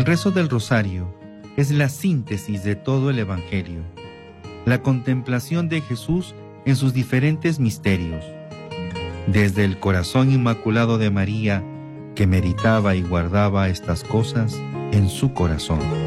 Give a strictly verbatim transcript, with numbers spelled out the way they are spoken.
rezo del rosario es la síntesis de todo el Evangelio, la contemplación de Jesús en sus diferentes misterios, desde el corazón inmaculado de María, que meditaba y guardaba estas cosas en su corazón.